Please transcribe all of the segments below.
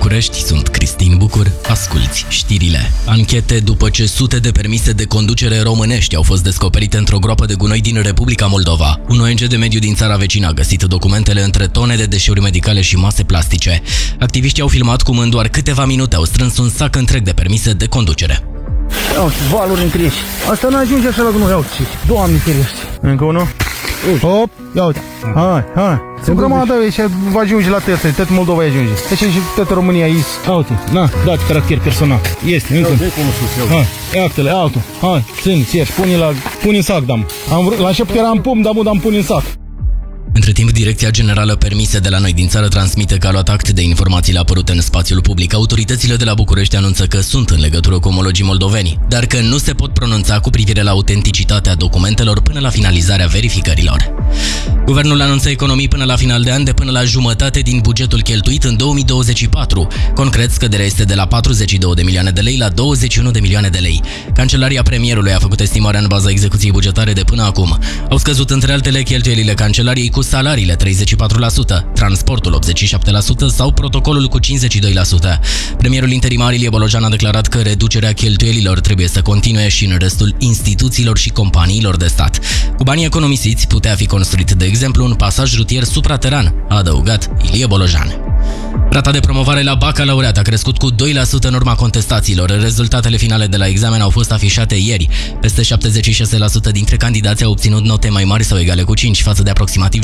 București, sunt Cristin Bucur, asculți știrile. Anchete după ce sute de permise de conducere românești au fost descoperite într-o groapă de gunoi din Republica Moldova. Un ONG de mediu din țara vecină a găsit documentele între tone de deșeuri medicale și mase plastice. Activiștii au filmat cum în doar câteva minute au strâns un sac întreg de permise de conducere. Uite, valuri întregi. Asta nu ajunge așa la gunoi, uite. Doamne ferește. Încă unul. Hop, ia uite. Hai. Sunt grămadă și va ajunge la tătă, tot Moldova ajunge. Deci și tot România aici. Uite, na, dați caracter personal. Este, încă. Hai, ia-te-le, altul. Hai, ține, țești, pune în sac, dam. La început era în pum, dar pune în sac. Între timp, Direcția Generală Permise de la noi din țară transmite că a luat act de informațiile apărute în spațiul public. Autoritățile de la București anunță că sunt în legătură cu omologii moldoveni, dar că nu se pot pronunța cu privire la autenticitatea documentelor până la finalizarea verificărilor. Guvernul anunță economii până la final de an de până la jumătate din bugetul cheltuit în 2024. Concret, scăderea este de la 42 de milioane de lei la 21 de milioane de lei. Cancelaria premierului a făcut estimarea în baza execuției bugetare de până acum. Au scăzut între altele cheltuielile cancelariei cu salariile 34%, transportul 87% sau protocolul cu 52%. Premierul interimar Ilie Bolojan a declarat că reducerea cheltuielilor trebuie să continue și în restul instituțiilor și companiilor de stat. Cu banii economisiți putea fi construit, de exemplu, un pasaj rutier suprateran, a adăugat Ilie Bolojan. Rata de promovare la bacalaureat a crescut cu 2% în urma contestațiilor. Rezultatele finale de la examen au fost afișate ieri. Peste 76% dintre candidați au obținut note mai mari sau egale cu 5, față de aproximativ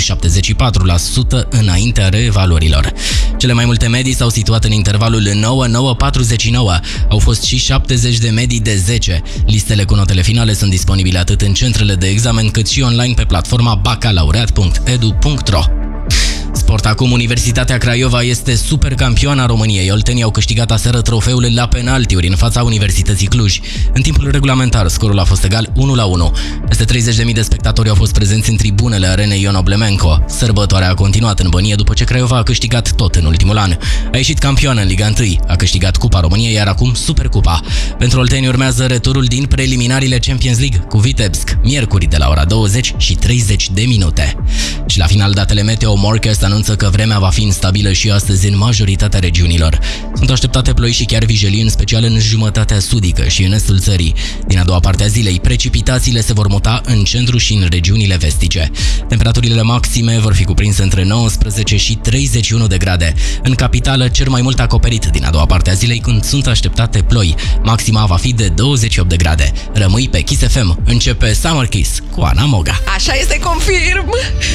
74% înaintea reevaluărilor. Cele mai multe medii s-au situat în intervalul 9-9-49. Au fost și 70 de medii de 10. Listele cu notele finale sunt disponibile atât în centrele de examen cât și online pe platforma bacalaureat.edu.ro. Sport acum, Universitatea Craiova este supercampioana României. Oltenii au câștigat aseară trofeul la penaltiuri în fața Universității Cluj. În timpul regulamentar, scorul a fost egal 1-1. Peste 30.000 de spectatori au fost prezenți în tribunele arenei Ion Oblemenco. Sărbătoarea a continuat în bănie după ce Craiova a câștigat tot în ultimul an. A ieșit campioană în Liga 1, a câștigat Cupa României, iar acum Supercupa. Pentru olteni urmează returul din preliminariile Champions League cu Vitebsk, miercuri de la ora 20 și 30 de minute. Și la final, datele meteo Morcast anunță că vremea va fi instabilă și astăzi în majoritatea regiunilor. Sunt așteptate ploi și chiar vijelii, în special în jumătatea sudică și în estul țării. Din a doua parte a zilei, precipitațiile se vor muta în centru și în regiunile vestice. Temperaturile maxime vor fi cuprinse între 19 și 31 de grade. În capitală, cer mai mult acoperit din a doua parte a zilei, când sunt așteptate ploi. Maxima va fi de 28 de grade. Rămâi pe Kiss FM. Începe Summer Kiss cu Ana Moga. Așa este, confirm!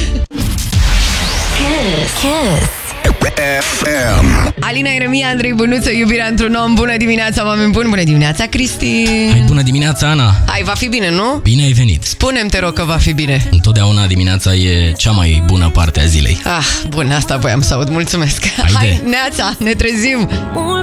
Kiss. Alina Ieremia, Andrei Bunuță, iubirea într-un om. Bună dimineața, oameni buni. Bună dimineața, Cristi. Hai, bună dimineața, Ana. Hai, va fi bine, nu? Bine ai venit. Spune-mi, te rog, că va fi bine. Întotdeauna dimineața e cea mai bună parte a zilei. Bun, asta voiam să aud, mulțumesc. Haide. Hai, neața, ne trezim.